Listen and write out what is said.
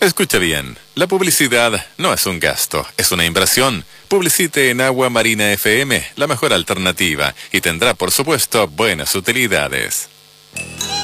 Escucha bien, la publicidad no es un gasto, es una inversión. Publicite en Agua Marina FM, la mejor alternativa, y tendrá por supuesto buenas utilidades.